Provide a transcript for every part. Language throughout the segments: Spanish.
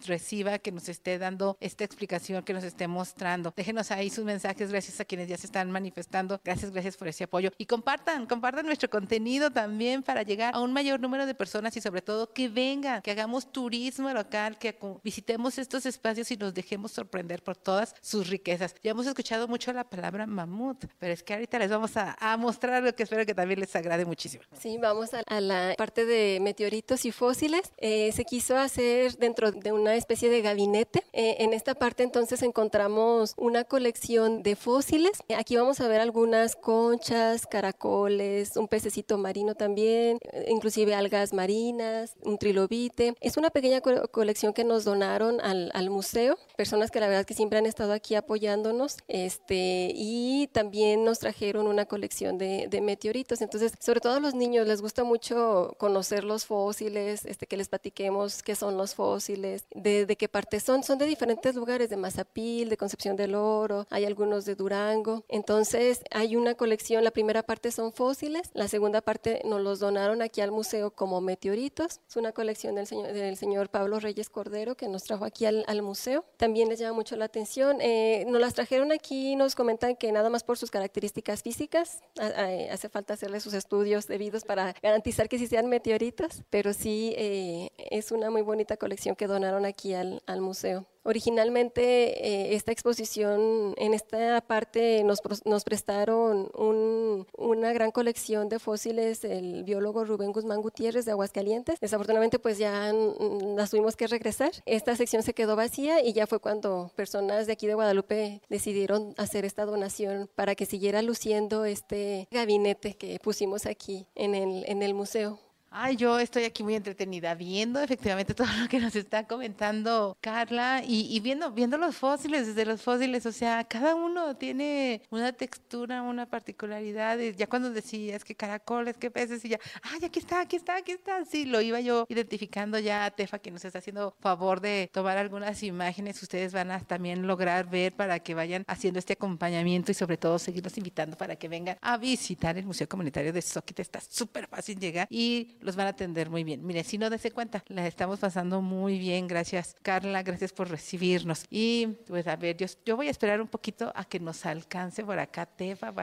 reciba, que nos esté dando esta explicación, que nos esté mostrando. Déjenos ahí sus mensajes, gracias a quienes ya se están manifestando. Gracias por ese apoyo. Y compartan nuestro contenido también para llegar a un mayor número de personas y sobre todo que vengan, que hagamos turismo local, que visitemos estos espacios y nos dejemos sorprender por todas sus riquezas. Ya hemos escuchado mucho la palabra mamut, pero es que ahorita les vamos a mostrar algo que espero que también les agrade muchísimo. Sí, vamos a la parte de meteoritos y fósiles. Se quiso hacer dentro de una especie de gabinete. En esta parte entonces encontramos una colección de fósiles. Aquí vamos a ver algunas conchas, caracoles, un pececito marino también, inclusive algas marinas, un trilobite. Es una pequeña colección que nos donaron al museo, personas que la verdad que siempre han estado aquí apoyándonos, y también nos trajeron una colección de meteoritos. Entonces, sobre todo a los niños les gusta mucho conocer los fósiles, que les platiquemos qué son los fósiles, de qué parte son de diferentes lugares, de Mazapil, de Concepción del Oro, hay algunos de Durango. Entonces, hay una colección, la primera parte son fósiles, la segunda parte nos los donaron aquí al museo como meteoritos. Es una colección del señor Pablo Reyes Cordero que nos trajo aquí al museo. También les llama mucho la atención. Nos las trajeron aquí, nos comentan que nada más por sus características físicas hace falta hacerle sus estudios debidos para garantizar que sí sean meteoritos, pero sí es una muy bonita colección que donaron aquí al museo. Originalmente esta exposición, en esta parte nos prestaron una gran colección de fósiles el biólogo Rubén Guzmán Gutiérrez de Aguascalientes. Desafortunadamente pues ya las tuvimos que regresar. Esta sección se quedó vacía y ya fue cuando personas de aquí de Guadalupe decidieron hacer esta donación para que siguiera luciendo este gabinete que pusimos aquí en el museo. Ay, yo estoy aquí muy entretenida viendo efectivamente todo lo que nos está comentando Carla y viendo los fósiles, desde los fósiles, o sea, cada uno tiene una textura, una particularidad. Y ya cuando decías que caracoles, que peces, y ya, ay, aquí está. Sí, lo iba yo identificando ya a Tefa, que nos está haciendo favor de tomar algunas imágenes. Ustedes van a también lograr ver para que vayan haciendo este acompañamiento y sobre todo seguirlos invitando para que vengan a visitar el Museo Comunitario de Zoquite. Está súper fácil llegar y los van a atender muy bien. Mire, si no dese cuenta, la estamos pasando muy bien. Gracias, Carla, gracias por recibirnos. Y pues a ver, yo voy a esperar un poquito a que nos alcance por acá Tefa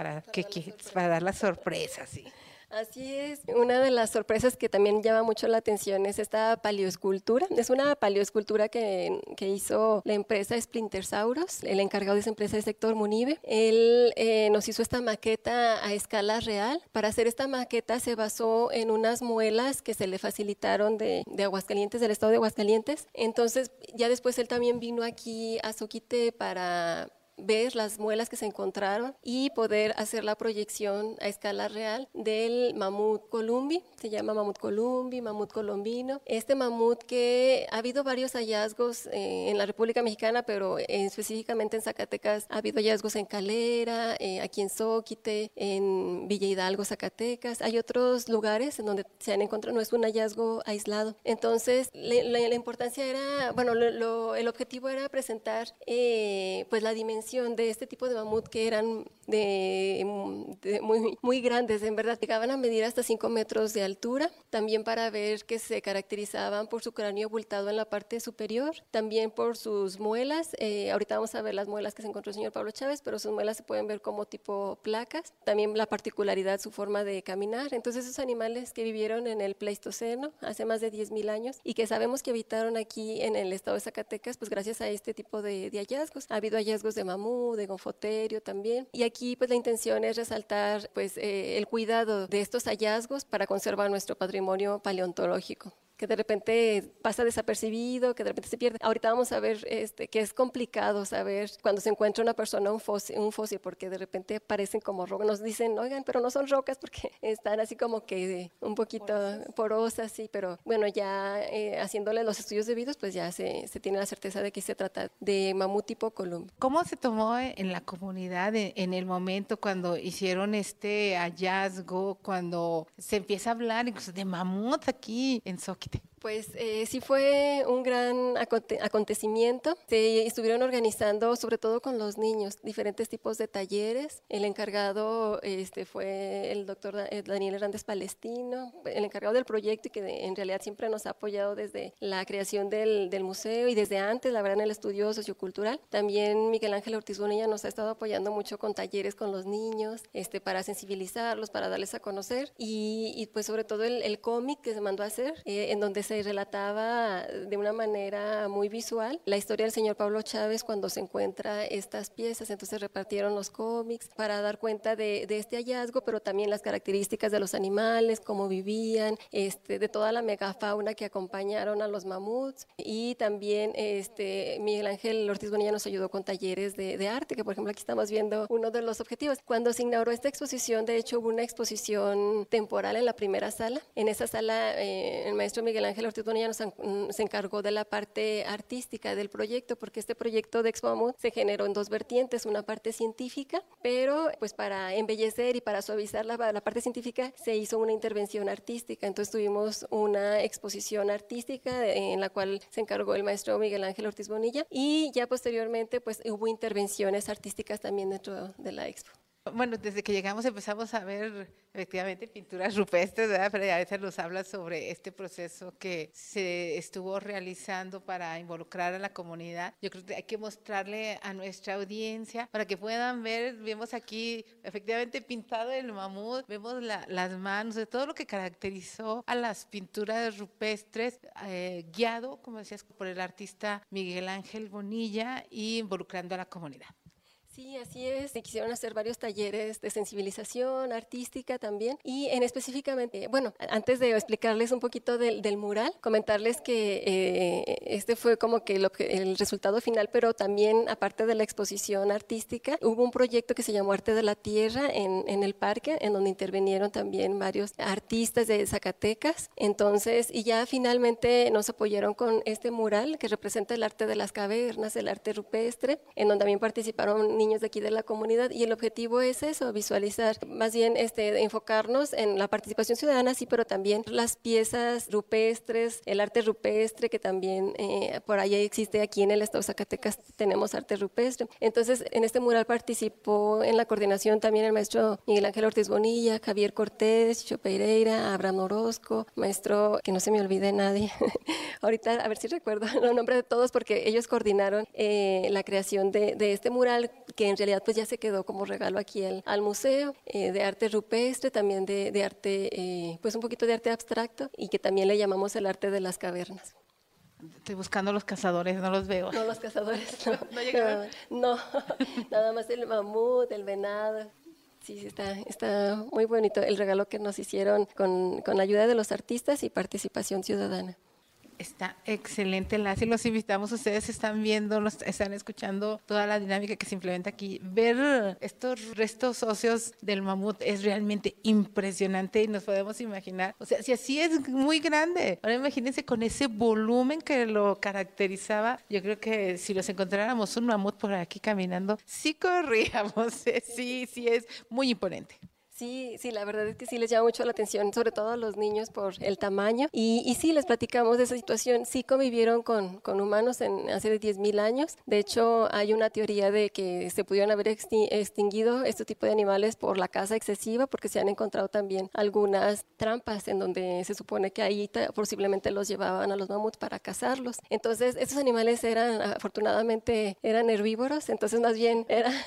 para dar la sorpresa, sí. Así es, una de las sorpresas que también llama mucho la atención es esta paleoescultura. Es una paleoescultura que hizo la empresa Splintersauros, el encargado de esa empresa es Héctor Munive. Él nos hizo esta maqueta a escala real. Para hacer esta maqueta se basó en unas muelas que se le facilitaron de Aguascalientes, del estado de Aguascalientes. Entonces ya después él también vino aquí a Zoquite para ver las muelas que se encontraron y poder hacer la proyección a escala real del mamut columbi. Se llama mamut columbi, mamut colombino. Este mamut que ha habido varios hallazgos en la República Mexicana, pero específicamente en Zacatecas ha habido hallazgos en Calera, aquí en Zoquite, en Villa Hidalgo, Zacatecas. Hay otros lugares en donde se han encontrado, no es un hallazgo aislado. Entonces, la importancia era, bueno, el objetivo era presentar pues la dimensión de este tipo de mamut que eran muy, muy grandes, en verdad. Llegaban a medir hasta 5 metros de altura, también para ver que se caracterizaban por su cráneo abultado en la parte superior, también por sus muelas. Ahorita vamos a ver las muelas que se encontró el señor Pablo Chávez, pero sus muelas se pueden ver como tipo placas. También la particularidad, su forma de caminar. Entonces, esos animales que vivieron en el Pleistoceno hace más de 10,000 años y que sabemos que habitaron aquí en el estado de Zacatecas, pues gracias a este tipo de hallazgos. Ha habido hallazgos de mamut, de gonfoterio también. Y aquí pues la intención es resaltar pues el cuidado de estos hallazgos para conservar nuestro patrimonio paleontológico, que de repente pasa desapercibido, que de repente se pierde. Ahorita vamos a ver que es complicado saber cuando se encuentra una persona un fósil, porque de repente parecen como rocas. Nos dicen, oigan, pero no son rocas porque están así como que un poquito porosas, sí, pero bueno, ya haciéndole los estudios debidos, pues ya se tiene la certeza de que se trata de mamut tipo columbi. ¿Cómo se tomó en la comunidad en el momento cuando hicieron este hallazgo, cuando se empieza a hablar incluso de mamuts aquí en Zoquite? Pues sí fue un gran acontecimiento. Se estuvieron organizando, sobre todo con los niños, diferentes tipos de talleres. El encargado fue el doctor Daniel Hernández Palestino, el encargado del proyecto y que en realidad siempre nos ha apoyado desde la creación del museo y desde antes, la verdad, en el estudio sociocultural. También Miguel Ángel Ortiz Bonilla nos ha estado apoyando mucho con talleres con los niños, para sensibilizarlos, para darles a conocer y pues sobre todo el cómic que se mandó a hacer, en donde se relataba de una manera muy visual la historia del señor Pablo Chávez cuando se encuentra estas piezas. Entonces repartieron los cómics para dar cuenta de este hallazgo, pero también las características de los animales, cómo vivían, de toda la megafauna que acompañaron a los mamuts. Y también Miguel Ángel Ortiz Bonilla nos ayudó con talleres de arte, que por ejemplo aquí estamos viendo uno de los objetivos. Cuando se inauguró esta exposición, de hecho hubo una exposición temporal en la primera sala. En esa sala el maestro Miguel Ángel Ortiz Bonilla se encargó de la parte artística del proyecto, porque este proyecto de Expo Mamut se generó en dos vertientes, una parte científica, pero pues para embellecer y para suavizar la parte científica se hizo una intervención artística. Entonces tuvimos una exposición artística en la cual se encargó el maestro Miguel Ángel Ortiz Bonilla y ya posteriormente pues hubo intervenciones artísticas también dentro de la expo. Bueno, desde que llegamos empezamos a ver efectivamente pinturas rupestres, ¿verdad? Pero a veces nos habla sobre este proceso que se estuvo realizando para involucrar a la comunidad. Yo creo que hay que mostrarle a nuestra audiencia para que puedan ver. Vemos aquí efectivamente pintado el mamut, vemos las manos, de todo lo que caracterizó a las pinturas rupestres, guiado, como decías, por el artista Miguel Ángel Bonilla y involucrando a la comunidad. Sí, así es. Se quisieron hacer varios talleres de sensibilización artística también y en específicamente, bueno, antes de explicarles un poquito del mural, comentarles que este fue como que el resultado final, pero también aparte de la exposición artística, hubo un proyecto que se llamó Arte de la Tierra en el parque, en donde intervinieron también varios artistas de Zacatecas. Entonces, y ya finalmente nos apoyaron con este mural que representa el arte de las cavernas, el arte rupestre, en donde también participaron niños de aquí de la comunidad y el objetivo es eso, visualizar, más bien enfocarnos en la participación ciudadana, sí, pero también las piezas rupestres, el arte rupestre que también por ahí existe aquí en el estado de Zacatecas, tenemos arte rupestre. Entonces, en este mural participó en la coordinación también el maestro Miguel Ángel Ortiz Bonilla, Javier Cortés, Chicho Pereira, Abraham Orozco, maestro, que no se me olvide nadie, ahorita a ver si recuerdo los nombres de todos porque ellos coordinaron la creación de este mural que en realidad pues ya se quedó como regalo aquí al museo, de arte rupestre, también de arte, pues un poquito de arte abstracto y que también le llamamos el arte de las cavernas. Estoy buscando los cazadores, no los veo. No, los cazadores, no. ¿No llegaron? No, nada más el mamut, el venado. Sí, está muy bonito el regalo que nos hicieron con la ayuda de los artistas y participación ciudadana. Está excelente, Laci. Los invitamos, ustedes están viendo, están escuchando toda la dinámica que se implementa aquí. Ver estos restos óseos del mamut es realmente impresionante y nos podemos imaginar, o sea, si así es muy grande, ahora imagínense con ese volumen que lo caracterizaba. Yo creo que si los encontráramos un mamut por aquí caminando, sí corríamos, sí es muy imponente. Sí, la verdad es que sí les llama mucho la atención, sobre todo a los niños por el tamaño. Y sí, les platicamos de esa situación. Sí convivieron con humanos hace 10,000 años. De hecho, hay una teoría de que se pudieron haber extinguido este tipo de animales por la caza excesiva, porque se han encontrado también algunas trampas en donde se supone que ahí posiblemente los llevaban a los mamuts para cazarlos. Entonces, estos animales afortunadamente, eran herbívoros, entonces más bien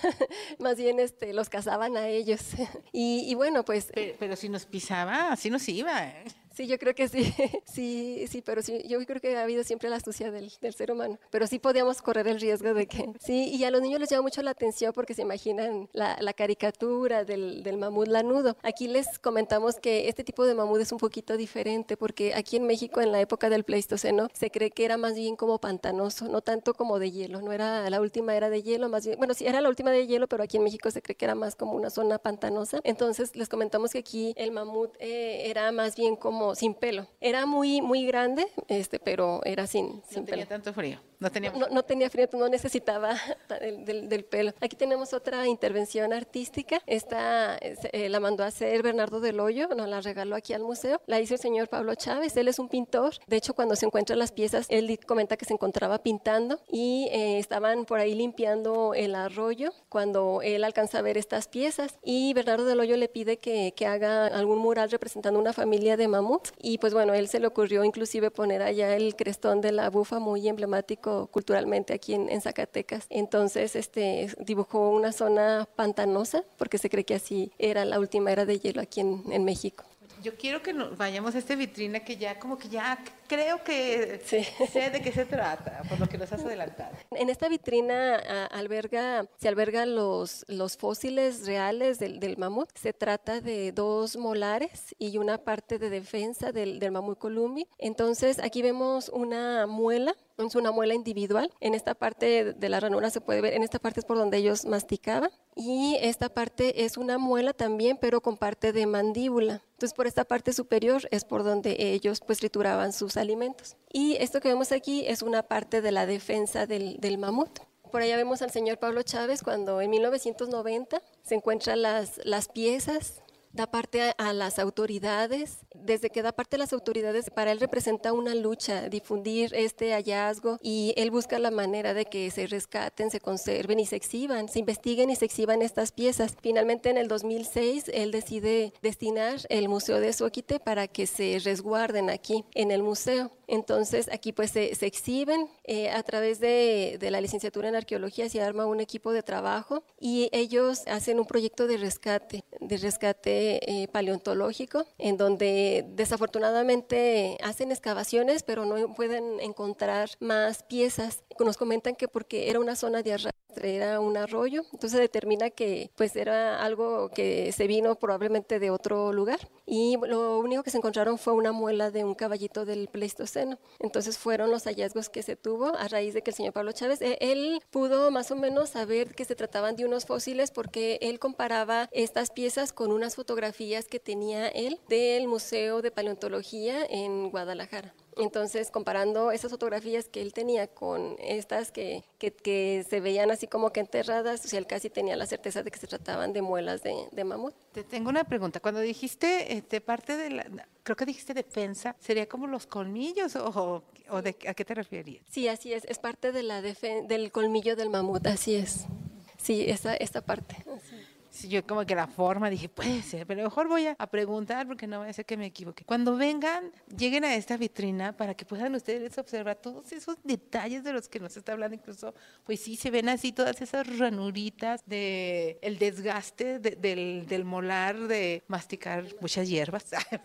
los cazaban a ellos. Y bueno, pues... Pero si nos pisaba, así nos iba, ¿eh? Sí, yo creo que sí, sí, pero sí, yo creo que ha habido siempre la astucia del ser humano, pero sí podíamos correr el riesgo de que, sí, y a los niños les llama mucho la atención porque se imaginan la caricatura del mamut lanudo. Aquí les comentamos que este tipo de mamut es un poquito diferente porque aquí en México en la época del Pleistoceno se cree que era más bien como pantanoso, no tanto como de hielo, no era la última era de hielo, más bien, bueno, sí era la última de hielo, pero aquí en México se cree que era más como una zona pantanosa. Entonces les comentamos que aquí el mamut era más bien como como sin pelo. Era muy, muy grande, pero era sin No tenía pelo. tanto frío. No tenía frío, no necesitaba del pelo. Aquí tenemos otra intervención artística. Esta la mandó a hacer Bernardo del Hoyo, nos la regaló aquí al museo. La hizo el señor Pablo Chávez, él es un pintor. De hecho, cuando se encuentran las piezas, él comenta que se encontraba pintando y estaban por ahí limpiando el arroyo cuando él alcanza a ver estas piezas. Y Bernardo del Hoyo le pide que haga algún mural representando una familia de mamuts. Y pues bueno, él se le ocurrió inclusive poner allá el crestón de la bufa, muy emblemático culturalmente aquí en Zacatecas. Entonces dibujó una zona pantanosa porque se cree que así era la última era de hielo aquí en México. Yo quiero que vayamos a esta vitrina que ya como que ya creo que sí. sé de qué se trata, por lo que nos has adelantado. En esta vitrina se alberga los fósiles reales del mamut. Se trata de 2 molares y una parte de defensa del mamut columbi. Entonces aquí vemos una muela. Es una muela individual. En esta parte de la ranura se puede ver, en esta parte es por donde ellos masticaban. Y esta parte es una muela también, pero con parte de mandíbula. Entonces, por esta parte superior es por donde ellos pues trituraban sus alimentos. Y esto que vemos aquí es una parte de la defensa del mamut. Por allá vemos al señor Pablo Chávez cuando en 1990 se encuentran las piezas. Da parte a las autoridades. Desde que da parte a las autoridades, para él representa una lucha, difundir este hallazgo, y él busca la manera de que se rescaten, se conserven y se exhiban, se investiguen y se exhiban estas piezas. Finalmente, en el 2006, él decide destinar el Museo de Zóquite para que se resguarden aquí en el museo. Entonces, aquí pues se exhiben a través de la licenciatura en arqueología. Se arma un equipo de trabajo y ellos hacen un proyecto de rescate paleontológico, en donde desafortunadamente hacen excavaciones, pero no pueden encontrar más piezas. Nos comentan que porque era una zona de arrastre, era un arroyo, entonces determina que pues era algo que se vino probablemente de otro lugar, y lo único que se encontraron fue una muela de un caballito del Pleistoceno. Entonces fueron los hallazgos que se tuvo a raíz de que el señor Pablo Chávez, él pudo más o menos saber que se trataban de unos fósiles porque él comparaba estas piezas con unas fotografías que tenía él del Museo de Paleontología en Guadalajara. Entonces, comparando esas fotografías que él tenía con estas que se veían así como que enterradas, o sea, él casi tenía la certeza de que se trataban de muelas de mamut. Te tengo una pregunta. Cuando dijiste parte de creo que dijiste defensa, ¿sería como los colmillos o a qué te referías? Sí, así es parte de del colmillo del mamut, así es. Sí, esta parte. Así. Sí, yo como que la forma dije, puede ser, pero mejor voy a preguntar porque no vaya a ser que me equivoque. Cuando vengan, lleguen a esta vitrina para que puedan ustedes observar todos esos detalles de los que nos está hablando, incluso, pues sí, se ven así todas esas ranuritas de el desgaste del molar de masticar muchas hierbas,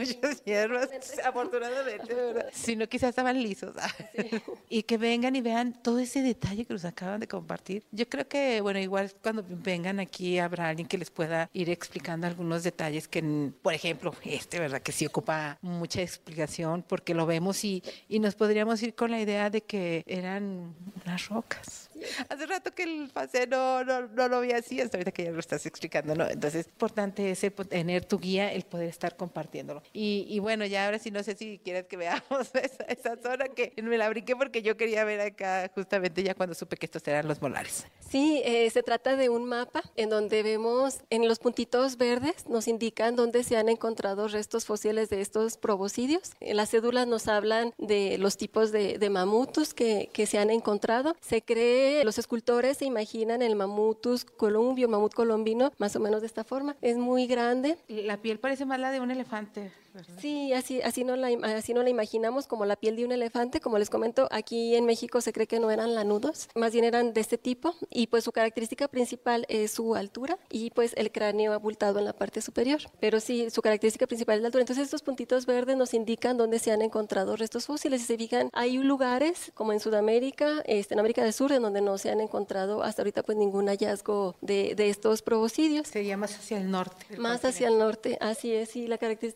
afortunadamente, ¿verdad? Si no, quizás estaban lisos. Sí. Y que vengan y vean todo ese detalle que nos acaban de compartir. Yo creo que, bueno, igual cuando vengan aquí habrá alguien que les pueda ir explicando algunos detalles que, por ejemplo, ¿verdad? Que sí ocupa mucha explicación porque lo vemos y nos podríamos ir con la idea de que eran unas rocas. Hace rato que el paseo no lo vi así, hasta ahorita que ya lo estás explicando, ¿no? Entonces, es importante tener tu guía, el poder estar compartiéndolo. Y bueno, ya ahora sí no sé si quieres que veamos esa zona que me la brinqué porque yo quería ver acá justamente ya cuando supe que estos eran los molares. Sí, se trata de un mapa en donde vemos en los puntitos verdes, nos indican dónde se han encontrado restos fósiles de estos proboscidios. Las cédulas nos hablan de los tipos de mamutus que se han encontrado. Se cree, los escultores se imaginan el mamutus columbio, mamut colombino, más o menos de esta forma. Es muy grande. La piel parece más la de un elefante, ¿verdad? Sí, así no la imaginamos, como la piel de un elefante. Como les comento, aquí en México se cree que no eran lanudos, más bien eran de este tipo, y pues su característica principal es su altura y pues el cráneo abultado en la parte superior. Pero sí, su característica principal es la altura. Entonces estos puntitos verdes nos indican dónde se han encontrado restos fósiles. Si se fijan, hay lugares como en Sudamérica, en América del Sur, en donde no se han encontrado hasta ahorita pues ningún hallazgo de estos proboscidios. Sería más hacia el norte. Más hacia el norte, así es, y la característica es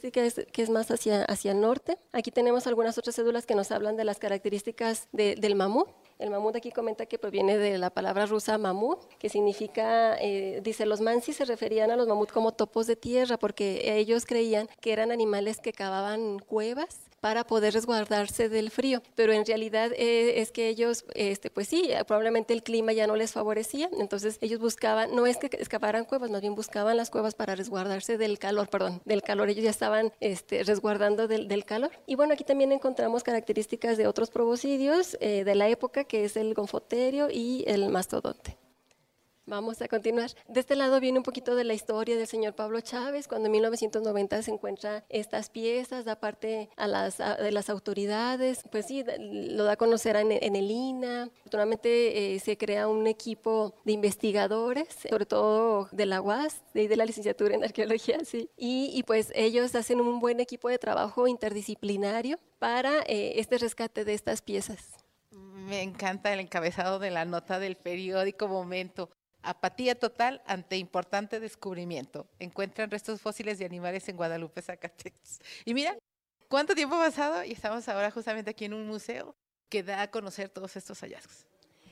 que es más hacia el norte. Aquí tenemos algunas otras cédulas que nos hablan de las características del mamut. El mamut aquí comenta que proviene de la palabra rusa mamut, que significa, dice, los mansi se referían a los mamut como topos de tierra, porque ellos creían que eran animales que cavaban cuevas para poder resguardarse del frío, pero en realidad es que ellos, pues sí, probablemente el clima ya no les favorecía, entonces ellos buscaban, no es que excavaran cuevas, más bien buscaban las cuevas para resguardarse del calor, ellos ya estaban resguardando del calor. Y bueno, aquí también encontramos características de otros proboscidios de la época, que es el gonfoterio y el mastodonte. Vamos a continuar. De este lado viene un poquito de la historia del señor Pablo Chávez, cuando en 1990 se encuentra estas piezas, da parte de las autoridades, pues sí, lo da a conocer en el INAH. Naturalmente se crea un equipo de investigadores, sobre todo de la UAS, de la licenciatura en arqueología, sí. Y pues ellos hacen un buen equipo de trabajo interdisciplinario para este rescate de estas piezas. Me encanta el encabezado de la nota del periódico Momento. Apatía total ante importante descubrimiento. Encuentran restos fósiles de animales en Guadalupe, Zacatecas. Y mira, ¿cuánto tiempo ha pasado? Y estamos ahora justamente aquí en un museo que da a conocer todos estos hallazgos.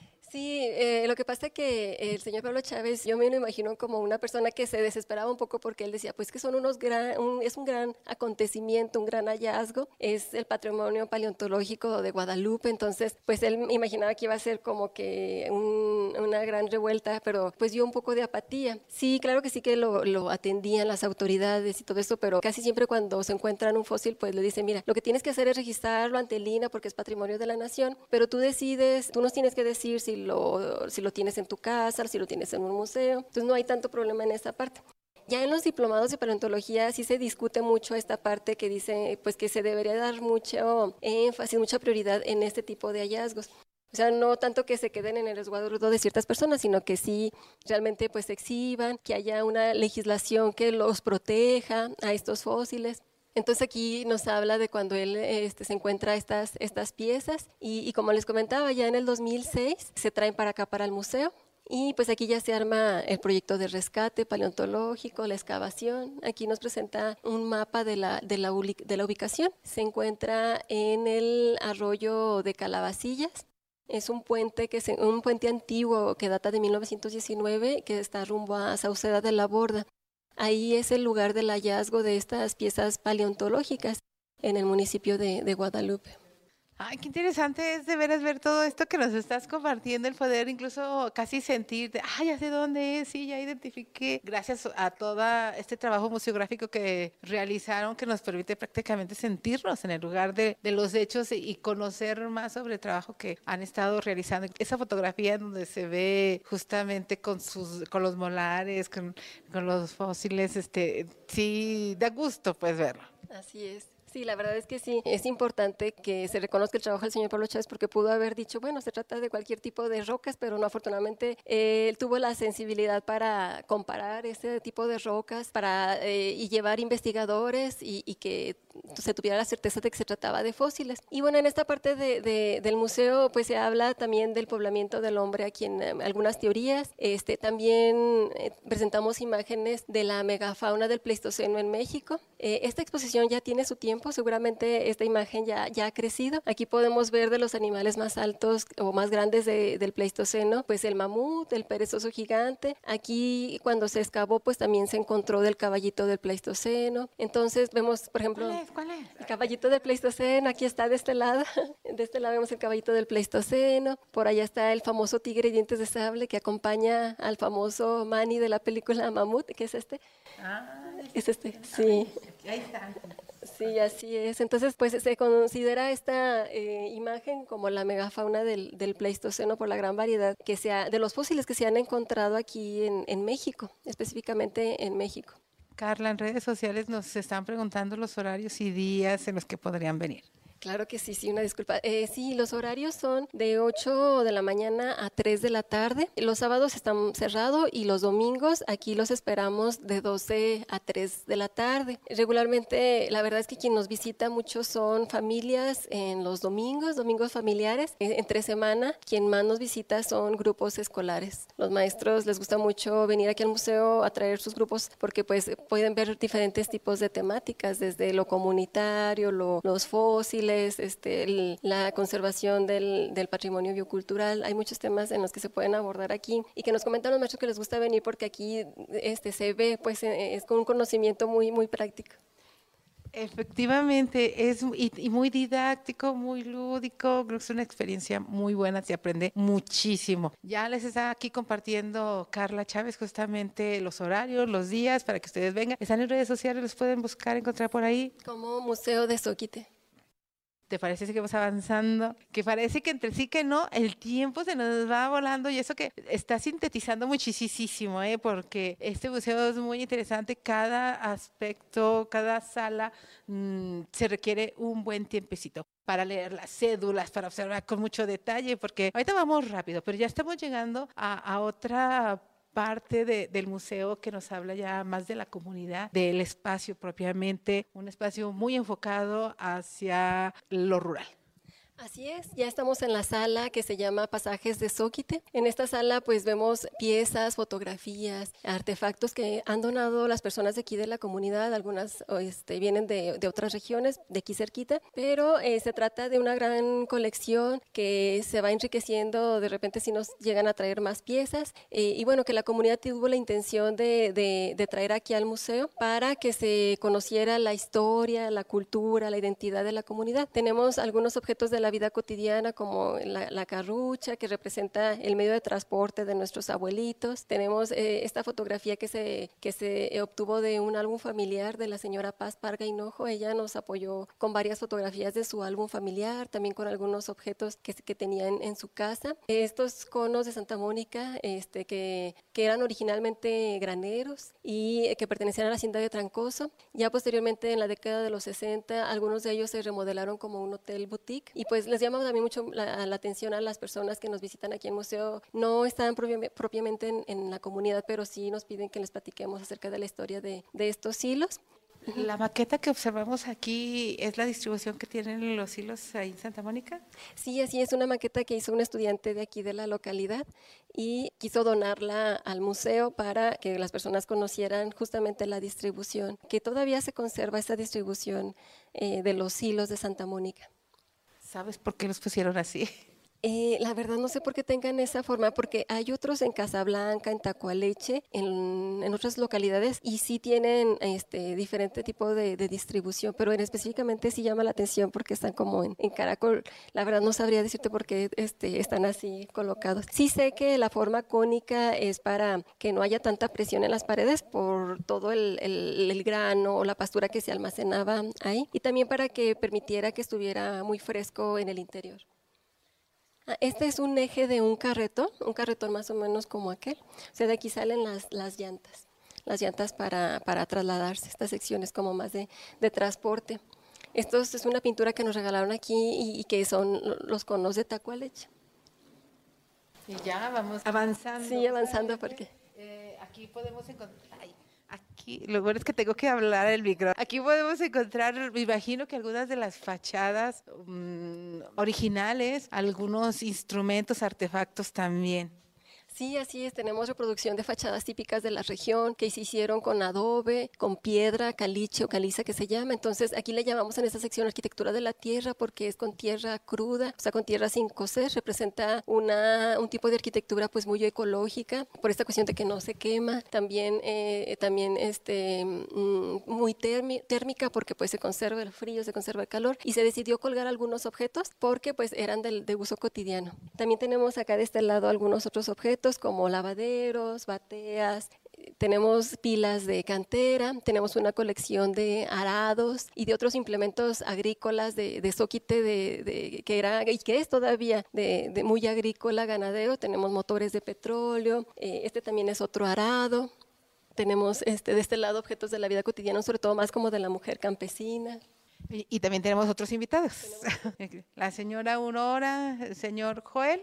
Sí, lo que pasa es que el señor Pablo Chávez, yo me lo imagino como una persona que se desesperaba un poco porque él decía, pues que son es un gran acontecimiento, un gran hallazgo, es el patrimonio paleontológico de Guadalupe, entonces pues él imaginaba que iba a ser como que una gran revuelta, pero pues dio un poco de apatía. Sí, claro que sí que lo atendían las autoridades y todo eso, pero casi siempre cuando se encuentran un fósil, pues le dicen, mira, lo que tienes que hacer es registrarlo ante el INAH porque es patrimonio de la nación, pero tú decides, tú nos tienes que decir si lo tienes en tu casa, si lo tienes en un museo. Entonces no hay tanto problema en esa parte. Ya en los diplomados de paleontología sí se discute mucho esta parte que dice pues que se debería dar mucho énfasis, mucha prioridad en este tipo de hallazgos. O sea, no tanto que se queden en el resguardo de ciertas personas, sino que sí realmente pues se exhiban, que haya una legislación que los proteja a estos fósiles. Entonces aquí nos habla de cuando él se encuentra estas piezas y como les comentaba, ya en el 2006 se traen para acá, para el museo. Y pues aquí ya se arma el proyecto de rescate paleontológico, la excavación. Aquí nos presenta un mapa de la ubicación. Se encuentra en el arroyo de Calabacillas. Es un puente un puente antiguo que data de 1919 que está rumbo a Sauceda de la Borda. Ahí es el lugar del hallazgo de estas piezas paleontológicas en el municipio de Guadalupe. Ay, qué interesante es de veras ver todo esto que nos estás compartiendo, el poder incluso casi sentir, ya sé dónde es, sí, ya identifiqué, gracias a todo este trabajo museográfico que realizaron, que nos permite prácticamente sentirnos en el lugar de los hechos y conocer más sobre el trabajo que han estado realizando. Esa fotografía donde se ve justamente con los molares, con los fósiles, sí, da gusto pues verlo. Así es. Sí, la verdad es que sí, es importante que se reconozca el trabajo del señor Pablo Chávez porque pudo haber dicho, bueno, se trata de cualquier tipo de rocas, pero no, afortunadamente él tuvo la sensibilidad para comparar ese tipo de rocas y llevar investigadores y que se tuviera la certeza de que se trataba de fósiles. Y bueno, en esta parte del museo pues se habla también del poblamiento del hombre aquí en algunas teorías. También presentamos imágenes de la megafauna del Pleistoceno en México. Esta exposición ya tiene su tiempo, seguramente esta imagen ya ha crecido. Aquí podemos ver de los animales más altos o más grandes del Pleistoceno, pues el mamut, el perezoso gigante. Aquí cuando se excavó pues también se encontró del caballito del Pleistoceno. Entonces vemos, por ejemplo, ¿Cuál es? El caballito del Pleistoceno, aquí está de este lado. De este lado vemos el caballito del Pleistoceno. Por allá está el famoso tigre de dientes de sable que acompaña al famoso Manny de la película Mamut, que es este. Es este, sí. Ahí está. Sí, así es. Entonces, pues se considera esta imagen como la megafauna del Pleistoceno por la gran variedad de los fósiles que se han encontrado aquí en México, específicamente en México. Carla, en redes sociales nos están preguntando los horarios y días en los que podrían venir. Claro que sí, sí, una disculpa. Sí, los horarios son de 8 de la mañana a 3 de la tarde. Los sábados están cerrados y los domingos aquí los esperamos de 12 a 3 de la tarde. Regularmente, la verdad es que quien nos visita mucho son familias en los domingos, domingos familiares. Entre semana, quien más nos visita son grupos escolares. Los maestros les gusta mucho venir aquí al museo a traer sus grupos porque pues pueden ver diferentes tipos de temáticas, desde lo comunitario, los fósiles, la conservación del patrimonio biocultural. Hay muchos temas en los que se pueden abordar aquí y que nos comentan los maestros que les gusta venir porque aquí se ve, pues es con un conocimiento muy, muy práctico. Efectivamente, y muy didáctico, muy lúdico, creo que es una experiencia muy buena, se aprende muchísimo. Ya les está aquí compartiendo Carla Chávez justamente los horarios, los días para que ustedes vengan. Están en redes sociales, los pueden buscar, encontrar por ahí. Como Museo de Zoquite. ¿Te parece que vamos avanzando? Que parece que entre sí que no, el tiempo se nos va volando y eso que está sintetizando muchísimo, porque este museo es muy interesante, cada aspecto, cada sala se requiere un buen tiempecito para leer las cédulas, para observar con mucho detalle, porque ahorita vamos rápido, pero ya estamos llegando a otra parte del museo que nos habla ya más de la comunidad, del espacio propiamente, un espacio muy enfocado hacia lo rural. Así es, ya estamos en la sala que se llama Pasajes de Zoquite. En esta sala pues vemos piezas, fotografías, artefactos que han donado las personas de aquí de la comunidad, algunas vienen de otras regiones, de aquí cerquita, pero se trata de una gran colección que se va enriqueciendo, de repente si nos llegan a traer más piezas y bueno, que la comunidad tuvo la intención de traer aquí al museo para que se conociera la historia, la cultura, la identidad de la comunidad. Tenemos algunos objetos de la vida cotidiana como la carrucha que representa el medio de transporte de nuestros abuelitos. Tenemos esta fotografía que se obtuvo de un álbum familiar de la señora Paz Parga Hinojo. Ella nos apoyó con varias fotografías de su álbum familiar, también con algunos objetos que tenía en su casa. Estos conos de Santa Mónica que eran originalmente graneros y que pertenecían a la hacienda de Trancoso. Ya posteriormente en la década de los 60 algunos de ellos se remodelaron como un hotel boutique y pues les llama también mucho la atención a las personas que nos visitan aquí en el museo. No están propiamente en la comunidad, pero sí nos piden que les platiquemos acerca de la historia de estos hilos. ¿La maqueta que observamos aquí es la distribución que tienen los hilos ahí en Santa Mónica? Sí, así es, una maqueta que hizo un estudiante de aquí de la localidad y quiso donarla al museo para que las personas conocieran justamente la distribución, que todavía se conserva esa distribución de los hilos de Santa Mónica. ¿Sabes por qué los pusieron así? La verdad no sé por qué tengan esa forma, porque hay otros en Casablanca, en Tacualeche, en otras localidades y sí tienen diferente tipo de distribución, pero específicamente sí llama la atención porque están como en caracol. La verdad no sabría decirte por qué están así colocados. Sí sé que la forma cónica es para que no haya tanta presión en las paredes por todo el grano o la pastura que se almacenaba ahí y también para que permitiera que estuviera muy fresco en el interior. Este es un eje de un carretón más o menos como aquel. O sea, de aquí salen las llantas para trasladarse. Esta sección es como más de transporte. Esto es una pintura que nos regalaron aquí y que son los conos de Tacualeche. Y ya vamos avanzando. Sí, avanzando porque... aquí podemos encontrar... Aquí, lo bueno es que tengo que hablar el micro. Aquí podemos encontrar, me imagino que algunas de las fachadas originales, algunos instrumentos, artefactos también. Sí, así es. Tenemos reproducción de fachadas típicas de la región que se hicieron con adobe, con piedra, caliche o caliza que se llama. Entonces, aquí le llamamos en esta sección arquitectura de la tierra porque es con tierra cruda, o sea, con tierra sin cocer. Representa un tipo de arquitectura pues muy ecológica por esta cuestión de que no se quema. También muy térmica porque pues se conserva el frío, se conserva el calor y se decidió colgar algunos objetos porque pues eran de uso cotidiano. También tenemos acá de este lado algunos otros objetos como lavaderos, bateas, tenemos pilas de cantera, tenemos una colección de arados y de otros implementos agrícolas de Zoquite que era y que es todavía de muy agrícola, ganadero. Tenemos motores de petróleo, también es otro arado. Tenemos de este lado objetos de la vida cotidiana, sobre todo más como de la mujer campesina. Y también tenemos otros invitados. La señora Aurora, el señor Joel.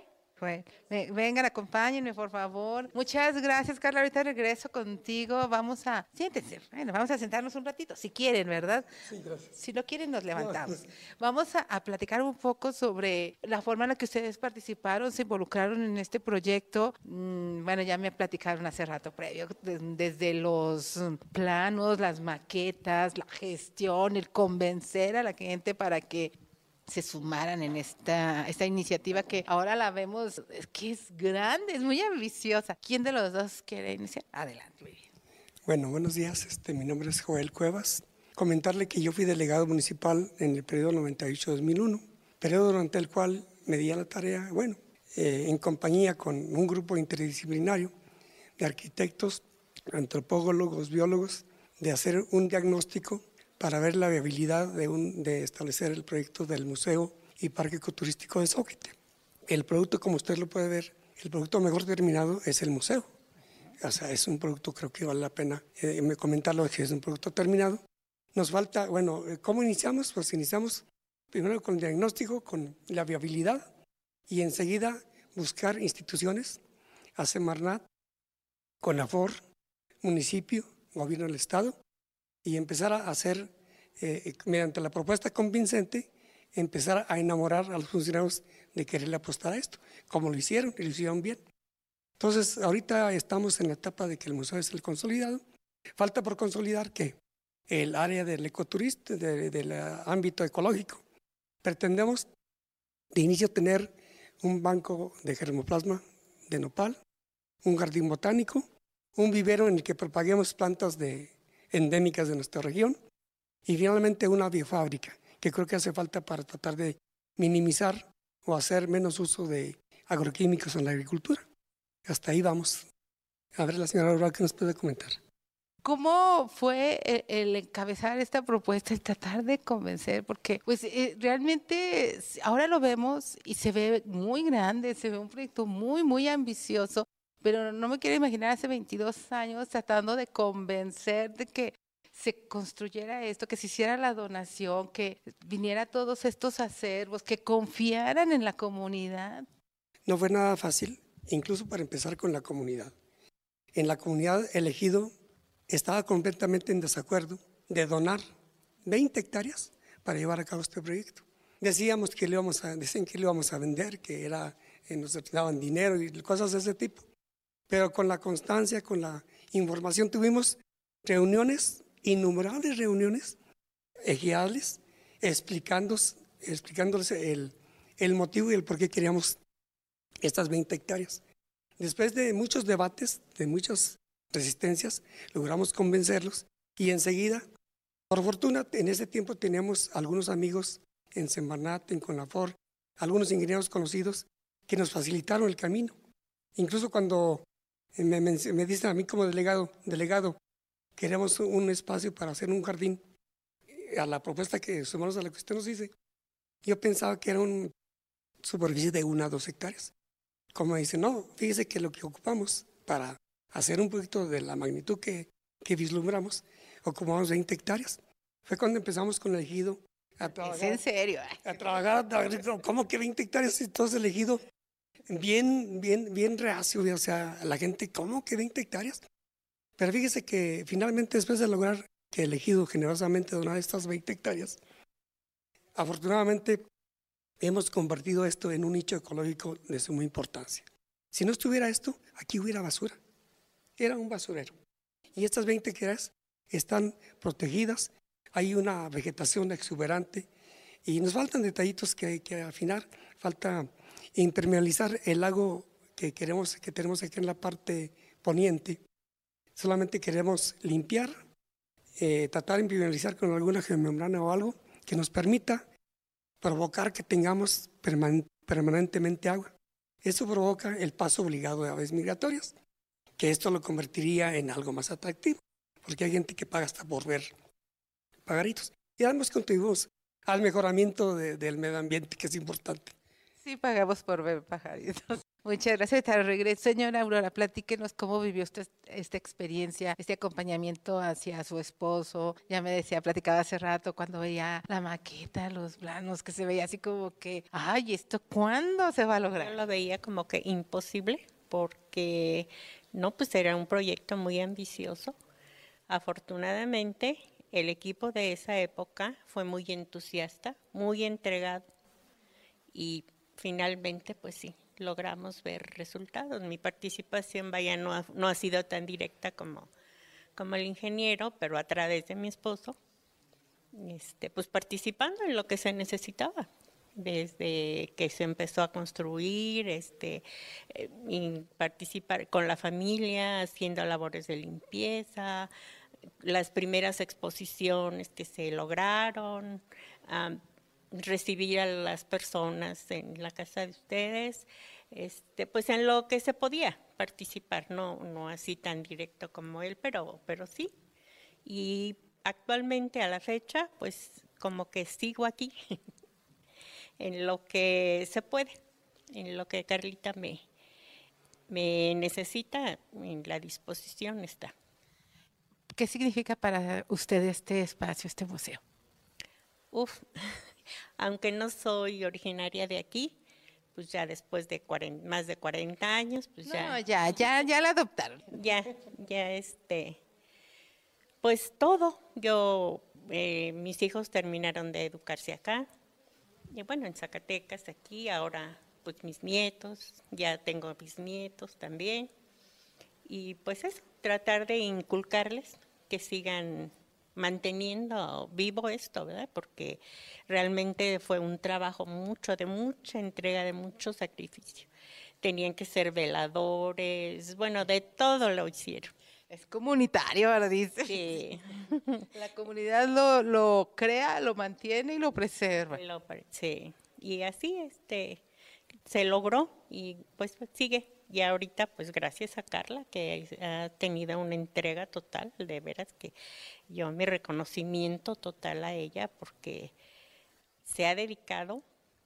Vengan, acompáñenme, por favor. Muchas gracias, Carla. Ahorita regreso contigo. Siéntense. Bueno, vamos a sentarnos un ratito, si quieren, ¿verdad? Sí, gracias. Si no quieren, nos levantamos. No. Vamos a platicar un poco sobre la forma en la que ustedes participaron, se involucraron en este proyecto. Bueno, ya me platicaron hace rato previo, desde los planos, las maquetas, la gestión, el convencer a la gente para que se sumaran en esta iniciativa que ahora la vemos, es que es grande, es muy ambiciosa. ¿Quién de los dos quiere iniciar? Adelante, muy bien. Bueno, buenos días. Mi nombre es Joel Cuevas. Comentarle que yo fui delegado municipal en el periodo 98-2001, periodo durante el cual me di a la tarea, en compañía con un grupo interdisciplinario de arquitectos, antropólogos, biólogos, de hacer un diagnóstico para ver la viabilidad de establecer el proyecto del Museo y Parque Ecoturístico de Zoquete. El producto, como usted lo puede ver, el producto mejor terminado es el museo. O sea, es un producto, creo que vale la pena comentarlo, que es un producto terminado. Nos falta, ¿cómo iniciamos? Pues iniciamos primero con el diagnóstico, con la viabilidad y enseguida buscar instituciones, a Semarnat, CONAFOR, municipio, gobierno del estado, y empezar a hacer, mediante la propuesta convincente, empezar a enamorar a los funcionarios de quererle apostar a esto, como lo hicieron, y lo hicieron bien. Entonces, ahorita estamos en la etapa de que el museo es el consolidado. Falta por consolidar que el área del ecoturismo, del ámbito ecológico. Pretendemos de inicio tener un banco de germoplasma de nopal, un jardín botánico, un vivero en el que propaguemos plantas endémicas de nuestra región y finalmente una biofábrica, que creo que hace falta para tratar de minimizar o hacer menos uso de agroquímicos en la agricultura. Hasta ahí vamos. A ver, la señora Aurora, ¿qué nos puede comentar? ¿Cómo fue el encabezar esta propuesta, el tratar de convencer? Porque pues realmente ahora lo vemos y se ve muy grande, se ve un proyecto muy, muy ambicioso, pero no me quiero imaginar hace 22 años tratando de convencer de que se construyera esto, que se hiciera la donación, que viniera todos estos acervos, que confiaran en la comunidad. No fue nada fácil, incluso para empezar con la comunidad. En la comunidad elegido estaba completamente en desacuerdo de donar 20 hectáreas para llevar a cabo este proyecto. Decían que lo íbamos a vender, que nos daban dinero y cosas de ese tipo. Pero con la constancia, con la información, tuvimos reuniones, innumerables reuniones ejidales, explicándoles el motivo y el por qué queríamos estas 20 hectáreas. Después de muchos debates, de muchas resistencias, logramos convencerlos y enseguida, por fortuna, en ese tiempo teníamos algunos amigos en Semarnat, en CONAFOR, algunos ingenieros conocidos que nos facilitaron el camino. Incluso cuando me dicen a mí como delegado, queremos un espacio para hacer un jardín, a la propuesta que sumamos a la que usted nos dice, yo pensaba que era una superficie de 1 a 2 hectáreas. Como dice, no, fíjese que lo que ocupamos para hacer un proyecto de la magnitud que vislumbramos, ocupamos 20 hectáreas. Fue cuando empezamos con el ejido a trabajar. ¿Es en serio? A trabajar, ¿cómo que 20 hectáreas? Entonces el ejido bien reacio, o sea, la gente, ¿cómo que 20 hectáreas? Pero fíjese que finalmente, después de lograr que el ejido generosamente donara estas 20 hectáreas, afortunadamente hemos convertido esto en un nicho ecológico de suma importancia. Si no estuviera esto, aquí hubiera basura. Era un basurero. Y estas 20 hectáreas están protegidas, hay una vegetación exuberante y nos faltan detallitos que hay que afinar. Falta impermeabilizar el lago que tenemos aquí en la parte poniente. Solamente queremos limpiar, tratar de impermeabilizar con alguna geomembrana o algo que nos permita provocar que tengamos permanentemente agua. Eso provoca el paso obligado de aves migratorias, que esto lo convertiría en algo más atractivo, porque hay gente que paga hasta por ver pajaritos. Y además contribuimos al mejoramiento del medio ambiente, que es importante. Sí, pagamos por ver pajaritos. Muchas gracias. Ahorita regreso, señora Aurora, platíquenos cómo vivió usted esta experiencia, este acompañamiento hacia su esposo. Ya me decía, platicaba hace rato cuando veía la maqueta, los planos, que se veía así como que, ay, ¿esto cuándo se va a Yo lograr? lo veía como que imposible porque no, pues era un proyecto muy ambicioso. Afortunadamente, el equipo de esa época fue muy entusiasta, muy entregado y finalmente, pues sí, logramos ver resultados. Mi participación, vaya, no ha sido tan directa como el ingeniero, pero a través de mi esposo, pues participando en lo que se necesitaba. Desde que se empezó a construir, y participar con la familia, haciendo labores de limpieza, las primeras exposiciones que se lograron, recibir a las personas en la casa de ustedes, pues en lo que se podía participar, no así tan directo como él, pero sí. Y actualmente a la fecha, pues como que sigo aquí en lo que se puede, en lo que Carlita me necesita, en la disposición está. ¿Qué significa para usted este espacio, este museo? Uf, aunque no soy originaria de aquí, pues ya después de más de 40 años, pues No, ya la adoptaron. ya, pues todo. Mis hijos terminaron de educarse acá, y bueno, en Zacatecas, aquí, ahora pues mis nietos, ya tengo bisnietos también, y pues es tratar de inculcarles que sigan manteniendo vivo esto, ¿verdad? Porque realmente fue un trabajo de mucha entrega, de mucho sacrificio. Tenían que ser veladores, bueno, de todo lo hicieron. Es comunitario, ahora dice. Sí. La comunidad lo crea, lo mantiene y lo preserva. Sí. Y así se logró y pues sigue. Y ahorita pues gracias a Carla que ha tenido una entrega total, de veras que yo mi reconocimiento total a ella porque se ha dedicado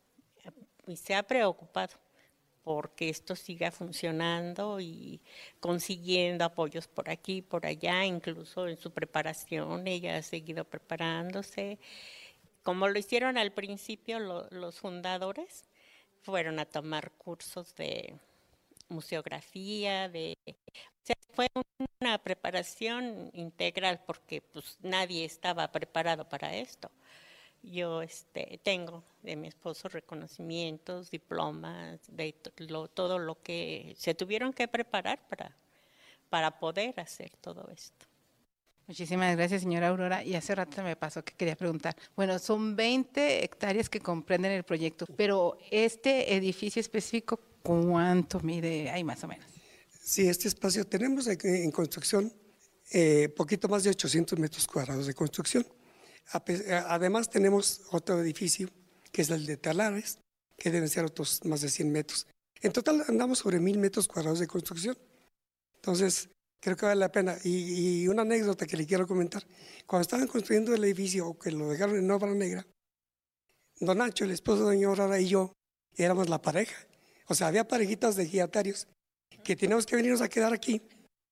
y se ha preocupado porque esto siga funcionando y consiguiendo apoyos por aquí, por allá, incluso en su preparación, ella ha seguido preparándose. Como lo hicieron al principio los fundadores, fueron a tomar cursos de museografía, o sea, fue una preparación integral porque pues nadie estaba preparado para esto. Yo tengo de mi esposo reconocimientos, diplomas, de todo lo que se tuvieron que preparar para poder hacer todo esto. Muchísimas gracias, señora Aurora. Y hace rato me pasó que quería preguntar. Bueno, son 20 hectáreas que comprenden el proyecto, pero este edificio específico, ¿cuánto mide ahí más o menos? Sí, este espacio tenemos en construcción poquito más de 800 metros cuadrados de construcción. Además tenemos otro edificio que es el de Talares, que deben ser otros más de 100 metros. En total andamos sobre 1000 metros cuadrados de construcción. Entonces, creo que vale la pena. Y una anécdota que le quiero comentar. Cuando estaban construyendo el edificio, o que lo dejaron en obra negra, don Nacho, el esposo de doña Aurora, y yo éramos la pareja. O sea, había parejitas de ejidatarios que teníamos que venirnos a quedar aquí.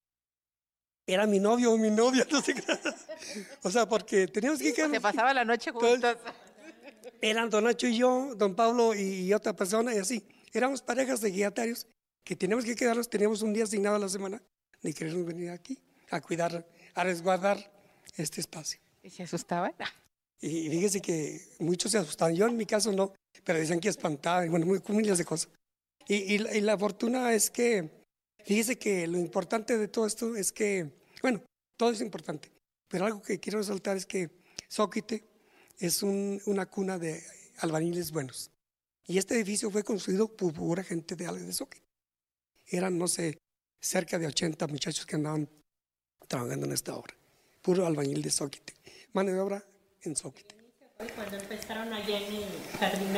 Era mi novio o mi novia, no sé qué. O sea, porque teníamos que quedar. Se pasaba la noche juntos. Eran don Nacho y yo, don Pablo y otra persona, y así. Éramos parejas de ejidatarios que teníamos que quedarnos, teníamos un día asignado a la semana de querernos venir aquí a cuidar, a resguardar este espacio. ¿Y se asustaban? Y fíjese que muchos se asustaban. Yo en mi caso no, pero decían que espantaban, bueno, miles de cosas. Y la fortuna es que, fíjese que lo importante de todo esto es que, bueno, todo es importante, pero algo que quiero resaltar es que Zóquite es una cuna de albañiles buenos. Y este edificio fue construido por pura gente de Zóquite. Eran, no sé, cerca de 80 muchachos que andaban trabajando en esta obra. Puro albañil de Zóquite. Mano de obra en Zóquite. Cuando empezaron allá en el jardín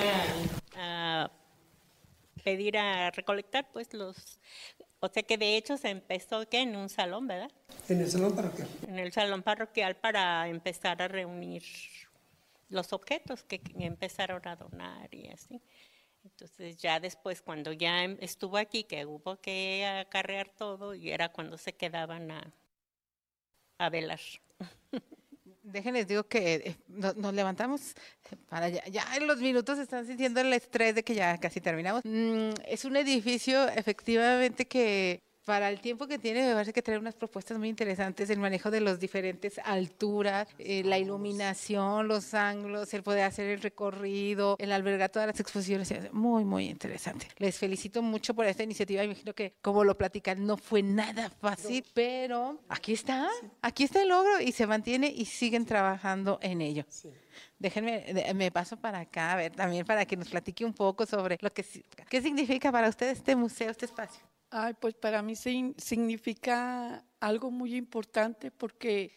a pedir, a recolectar, pues o sea que de hecho se empezó en un salón, ¿verdad? En el salón parroquial. En el salón parroquial para empezar a reunir los objetos que empezaron a donar y así. Entonces ya después, cuando ya estuvo aquí, que hubo que acarrear todo, y era cuando se quedaban a velar. Déjenles digo que nos levantamos para ya en los minutos están sintiendo el estrés de que ya casi terminamos. Es un edificio efectivamente que para el tiempo que tiene me parece que trae unas propuestas muy interesantes, el manejo de las diferentes alturas, la iluminación, los ángulos, el poder hacer el recorrido, el albergar todas las exposiciones, es muy, muy interesante. Les felicito mucho por esta iniciativa, imagino que como lo platican no fue nada fácil, pero aquí está el logro y se mantiene y siguen trabajando en ello. Sí. Déjenme, me paso para acá, a ver, también para que nos platique un poco sobre qué significa para ustedes este museo, este espacio. Ay, pues para mí significa algo muy importante porque,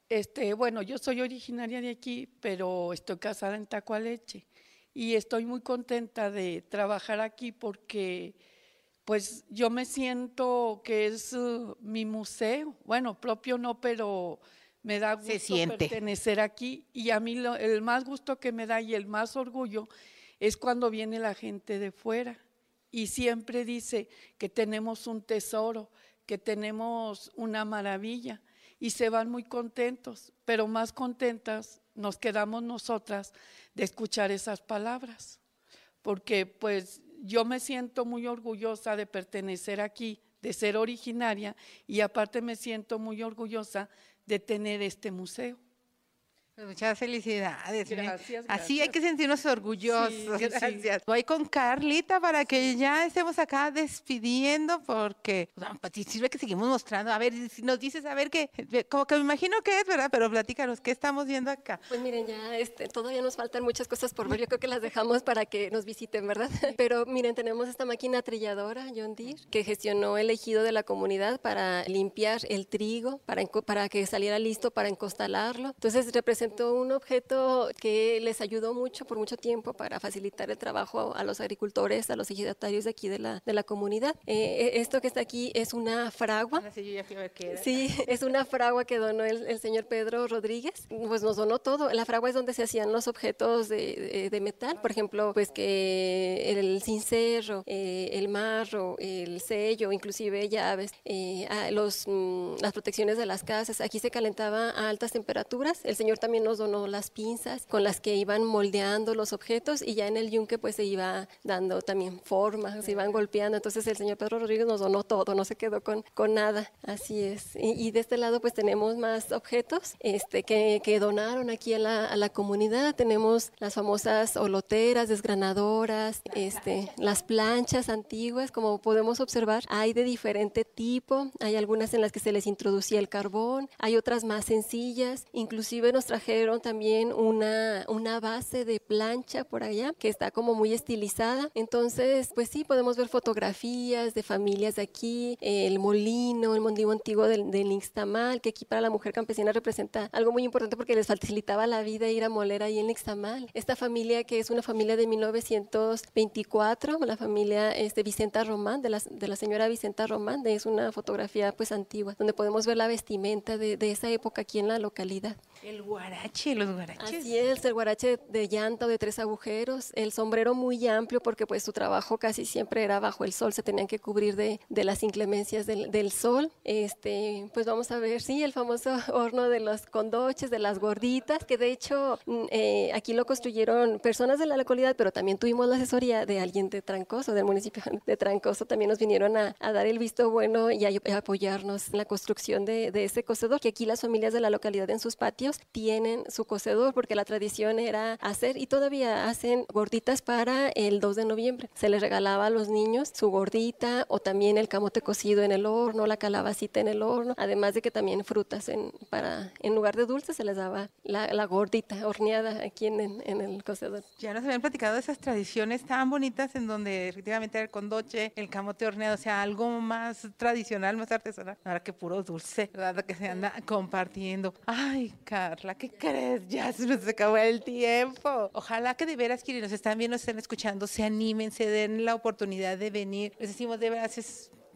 bueno, yo soy originaria de aquí, pero estoy casada en Tacualeche y estoy muy contenta de trabajar aquí porque, pues, yo me siento que es mi museo, bueno, propio no, pero me da Se gusto siente. pertenecer aquí y a mí el más gusto que me da y el más orgullo es cuando viene la gente de fuera. Y siempre dice que tenemos un tesoro, que tenemos una maravilla y se van muy contentos, pero más contentas nos quedamos nosotras de escuchar esas palabras, porque pues yo me siento muy orgullosa de pertenecer aquí, de ser originaria y aparte me siento muy orgullosa de tener este museo. Pues muchas felicidades. Gracias, Así hay gracias. que sentirnos orgullosos. Sí, sí. Gracias. Voy con Carlita para que ya estemos acá despidiendo porque para ti sirve que seguimos mostrando. A ver, si nos dices, a ver qué, como que me imagino que es, ¿verdad? Pero platícanos, ¿qué estamos viendo acá? Pues miren, ya todavía nos faltan muchas cosas por ver. Yo creo que las dejamos para que nos visiten, ¿verdad? Pero miren, tenemos esta máquina trilladora, John Deere, que gestionó el ejido de la comunidad para limpiar el trigo, para que saliera listo para encostalarlo. Entonces representó un objeto que les ayudó mucho por mucho tiempo para facilitar el trabajo a los agricultores, a los ejidatarios de aquí de la comunidad. Esto que está aquí es una fragua. Ahora sí, yo ya fui a ver qué era. Sí, es una fragua que donó el señor Pedro Rodríguez. Pues nos donó todo. La fragua es donde se hacían los objetos de metal, por ejemplo, pues que el cencerro, el marro, el sello, inclusive llaves, las protecciones de las casas. Aquí se calentaba a altas temperaturas. El señor también nos donó las pinzas con las que iban moldeando los objetos y ya en el yunque pues se iba dando también forma, se iban golpeando. Entonces el señor Pedro Rodríguez nos donó todo, no se quedó con nada. Así es. Y de este lado pues tenemos más objetos que donaron aquí a la comunidad. Tenemos las famosas oloteras, desgranadoras, las planchas antiguas, como podemos observar, hay de diferente tipo. Hay algunas en las que se les introducía el carbón, hay otras más sencillas. Inclusive nos trajeron también una base de plancha por allá que está como muy estilizada. Entonces, pues sí, podemos ver fotografías de familias de aquí, el molino antiguo del Nixtamal, que aquí para la mujer campesina representa algo muy importante porque les facilitaba la vida ir a moler ahí en Nixtamal. Esta familia que es una familia de 1924, la familia Vicenta Román, de la señora Vicenta Román, es una fotografía pues antigua, donde podemos ver la vestimenta de esa época aquí en la localidad. El guarache, los guaraches. Así es, el guarache de llanta o de 3 agujeros, el sombrero muy amplio porque pues su trabajo casi siempre era bajo el sol, se tenían que cubrir de las inclemencias del sol. Pues vamos a ver, sí, el famoso horno de los condoches, de las gorditas, que de hecho aquí lo construyeron personas de la localidad, pero también tuvimos la asesoría de alguien de Trancoso, del municipio de Trancoso, también nos vinieron a dar el visto bueno y a apoyarnos en la construcción de ese cocedor, que aquí las familias de la localidad en sus patios tienen su cocedor porque la tradición era hacer y todavía hacen gorditas para el 2 de noviembre. Se les regalaba a los niños su gordita o también el camote cocido en el horno, la calabacita en el horno, además de que también frutas en lugar de dulces se les daba la gordita horneada aquí en el cocedor. Ya nos habían platicado de esas tradiciones tan bonitas en donde efectivamente era el condoche, el camote horneado, o sea, algo más tradicional, más artesanal, ahora que puro dulce, ¿verdad? Que se anda compartiendo. Ay, Carla, ¿qué crees? Ya se nos acabó el tiempo. Ojalá que de veras quienes nos están viendo, nos estén escuchando, se animen, se den la oportunidad de venir. Les decimos, de veras es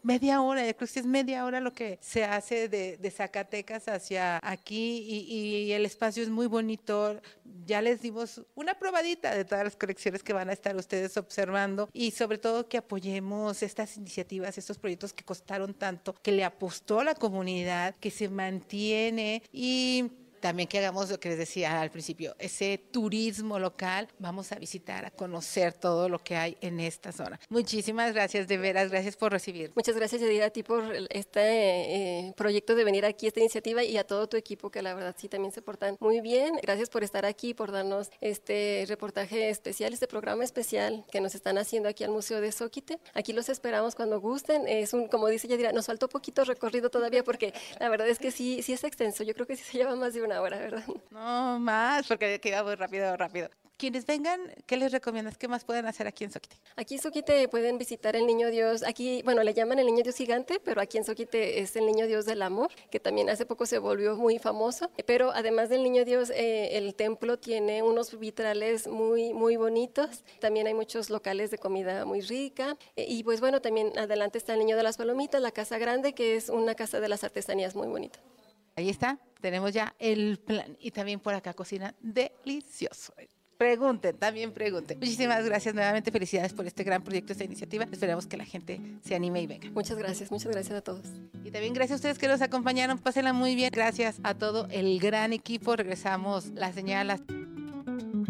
media hora, yo creo que sí es media hora lo que se hace de Zacatecas hacia aquí y el espacio es muy bonito. Ya les dimos una probadita de todas las colecciones que van a estar ustedes observando y sobre todo que apoyemos estas iniciativas, estos proyectos que costaron tanto, que le apostó la comunidad, que se mantiene y también que hagamos lo que les decía al principio, ese turismo local, vamos a visitar, a conocer todo lo que hay en esta zona. Muchísimas gracias, de veras, gracias por recibirnos. Muchas gracias, Yadira, a ti por este proyecto de venir aquí, esta iniciativa, y a todo tu equipo que la verdad sí también se portan muy bien. Gracias por estar aquí, por darnos este reportaje especial, este programa especial que nos están haciendo aquí al Museo de Zóquite. Aquí los esperamos cuando gusten. Como dice Yadira, nos faltó poquito recorrido todavía porque la verdad es que sí es extenso. Yo creo que sí se lleva más de una hora, ¿verdad? No más, porque queda muy rápido. Quienes vengan, ¿qué les recomiendas? ¿Qué más pueden hacer aquí en Zóquite? Aquí en Zóquite pueden visitar el Niño Dios. Aquí, bueno, le llaman el Niño Dios gigante, pero aquí en Zóquite es el Niño Dios del Amor, que también hace poco se volvió muy famoso. Pero además del Niño Dios, el templo tiene unos vitrales muy, muy bonitos. También hay muchos locales de comida muy rica. Y pues bueno, también adelante está el Niño de las Palomitas, la Casa Grande, que es una casa de las artesanías muy bonita. Ahí está, tenemos ya el plan y también por acá cocina delicioso. También pregunten. Muchísimas gracias nuevamente, felicidades por este gran proyecto, esta iniciativa. Esperamos que la gente se anime y venga. Muchas gracias a todos. Y también gracias a ustedes que nos acompañaron, pásenla muy bien. Gracias a todo el gran equipo, regresamos la señal.